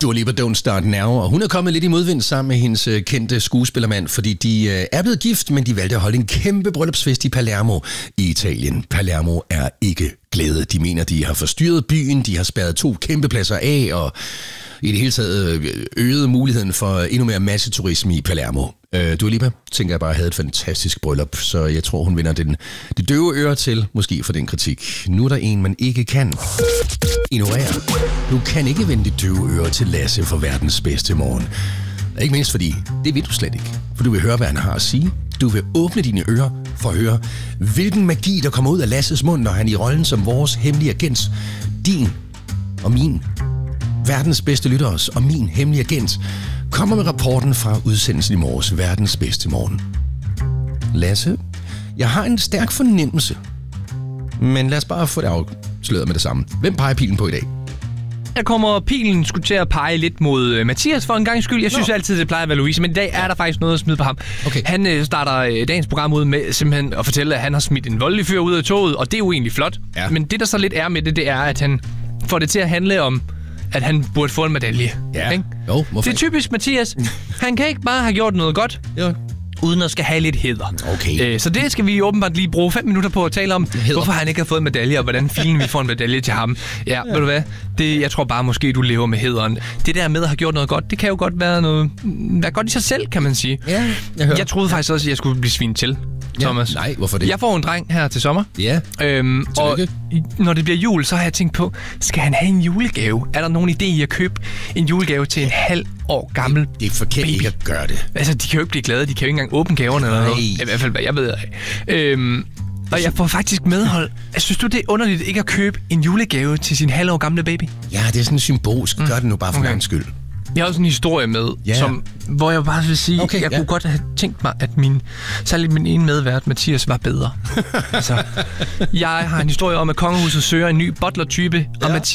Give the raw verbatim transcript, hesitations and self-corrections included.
Dua Lipa, Don't Start Now, og hun er kommet lidt i modvind sammen med hendes øh, kendte skuespillermand, fordi de øh, er blevet gift, men de valgte at holde en kæmpe bryllupsfest i Palermo i Italien. Palermo er ikke glade. De mener, de har forstyrret byen, de har spærret to kæmpe pladser af, og i det hele taget øget muligheden for endnu mere masseturisme i Palermo. Øh, Dua Lipa, tænker jeg bare, havde et fantastisk bryllup, så jeg tror, hun vinder den, det døve øre til, måske for den kritik. Nu er der en, man ikke kan ignorere. Du kan ikke vende det døve øre til Lasse for verdens bedste morgen. Ikke mindst fordi, det vil du slet ikke. For du vil høre, hvad han har at sige. Du vil åbne dine ører for at høre, hvilken magi, der kommer ud af Lasses mund, når han i rollen som vores hemmelige agent, din og min, verdens bedste lytteres og min hemmelige agent, kommer med rapporten fra udsendelsen i morges, verdens bedste morgen. Lasse, jeg har en stærk fornemmelse, men lad os bare få det afsløret med det samme. Hvem peger pilen på i dag? Der kommer pilen skulle til at pege lidt mod uh, Mathias for en gang skyld. Jeg synes Nå. altid, det plejer at være Louise, men i dag er der faktisk noget at smide på ham. Okay. Han uh, starter uh, dagens program ud med simpelthen at fortælle, at han har smidt en voldelig fyr ud af toget, og det er jo egentlig flot. Ja. Men det, der så lidt er med det, det er, at han får det til at handle om, at han burde få en medalje. Ja. Ikke? Jo, det er typisk Mathias. Han kan ikke bare have gjort noget godt, jo. uden at skal have lidt hæder. Okay. Æ, så det skal vi åbenbart lige bruge fem minutter på at tale om, hæder. Hvorfor han ikke har fået en medalje, og hvordan filen vi får en medalje til ham. Ja, ja. Ved du hvad? Det, jeg tror bare, måske du lever med hæderen. Det der med at have gjort noget godt, det kan jo godt være noget være godt i sig selv, kan man sige. Ja, jeg hører. Jeg troede faktisk også, at jeg skulle blive svin til, Thomas. Ja, nej, hvorfor det? Jeg får en dreng her til sommer. Ja, øhm, og når det bliver jul, så har jeg tænkt på, skal han have en julegave? Er der nogen idé i at købe en julegave til en halv år gammel Det, det er forkert baby? Ikke at gøre det. Altså, de kan jo ikke blive glade. De kan jo ikke engang åbne gaverne eller noget. I hvert fald, hvad jeg ved af. Øhm, og jeg får faktisk medhold. Synes du, det er underligt ikke at købe en julegave til sin halv år gamle baby? Ja, det er sådan symbolsk. Mm. Gør det nu bare for okay. min skyld. Jeg har også en historie med, yeah. som, hvor jeg bare vil sige, okay, jeg yeah. kunne godt have tænkt mig, at min, særligt min ene medvært, Mathias, var bedre. altså, jeg har en historie om, at kongehuset søger en ny butler-type, ja. og Mathias